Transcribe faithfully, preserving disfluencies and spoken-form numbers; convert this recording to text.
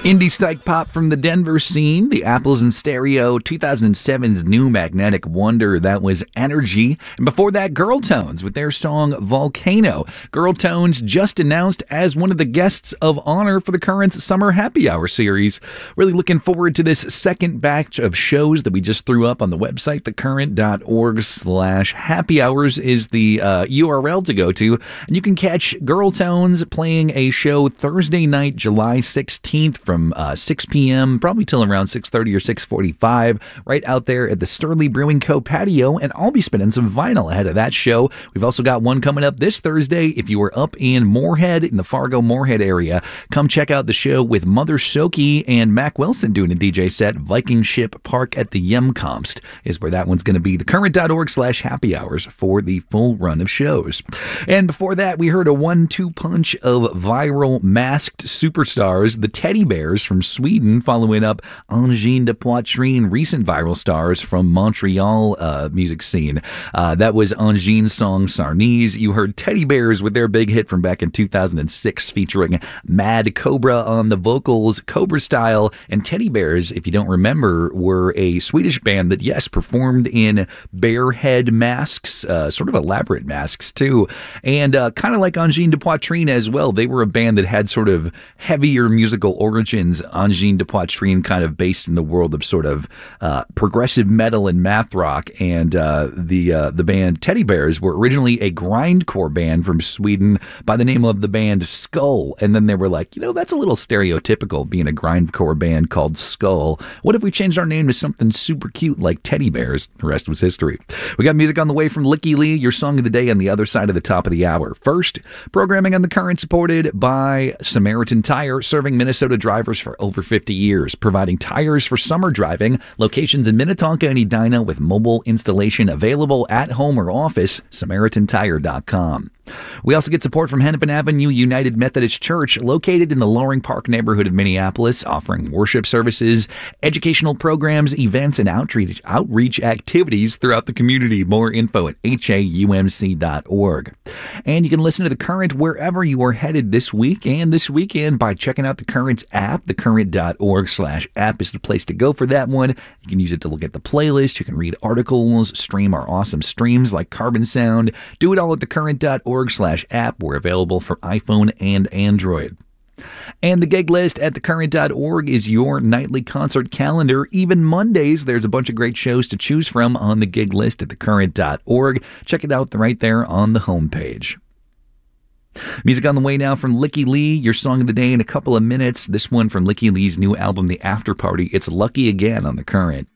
Indie psych pop from the Denver scene, the Apples in Stereo, two thousand seven's new magnetic wonder, that was Energy. And before that, Girl Tones with their song Volcano. Girl Tones just announced as one of the guests of honor for the Current's Summer Happy Hour series. Really looking forward to this second batch of shows that we just threw up on the website. thecurrent.org slash happy hours is the uh, U R L to go to. And you can catch Girl Tones playing a show Thursday night, July sixteenth from From uh, six p.m., probably till around six thirty or six forty-five, right out there at the Sturley Brewing Co. patio, and I'll be spinning some vinyl ahead of that show. We've also got one coming up this Thursday. If you are up in Moorhead, in the Fargo-Moorhead area, come check out the show with Mother Soki and Mac Wilson doing a D J set. Viking Ship Park at the Yemkomst is where that one's going to be. thecurrent.org slash happy hours for the full run of shows. And before that, we heard a one-two punch of viral masked superstars, the Teddy Bears from Sweden, following up Angine de Poitrine, recent viral stars from Montreal uh, music scene. Uh, that was Angine's song Sarnese. You heard Teddy Bears with their big hit from back in two thousand six featuring Mad Cobra on the vocals, Cobra Style. And Teddy Bears, if you don't remember, were a Swedish band that, yes, performed in bear head masks, uh, sort of elaborate masks too. And uh, kind of like Angine de Poitrine as well, they were a band that had sort of heavier musical origins. Angine de Poitrine kind of based in the world of sort of uh, progressive metal and math rock, and uh, the uh, the band Teddy Bears were originally a grindcore band from Sweden by the name of the band Skull, and then they were like, you know, that's a little stereotypical being a grindcore band called Skull. What if we changed our name to something super cute like Teddy Bears? The rest was history. We got music on the way from Licky Lee, your song of the day on the other side of the top of the hour. First, programming on the Current supported by Samaritan Tire, serving Minnesota drivers for over fifty years, providing tires for summer driving. Locations in Minnetonka and Edina with mobile installation available at home or office. Samaritan Tire dot com. We also get support from Hennepin Avenue United Methodist Church, located in the Loring Park neighborhood of Minneapolis, offering worship services, educational programs, events, and outreach, outreach activities throughout the community. More info at H A U M C dot org. And you can listen to The Current wherever you are headed this week and this weekend by checking out The Current's app. thecurrent.org slash app is the place to go for that one. You can use it to look at the playlist. You can read articles, stream our awesome streams like Carbon Sound. Do it all at thecurrent.org slash app. We're available for iPhone and Android. And the gig list at thecurrent dot org is your nightly concert calendar. Even Mondays, there's a bunch of great shows to choose from on the gig list at thecurrent dot org. Check it out right there on the homepage. Music on the way now from Licky Lee, your song of the day in a couple of minutes. This one from Licky Lee's new album, The After Party. It's Lucky Again on The Current.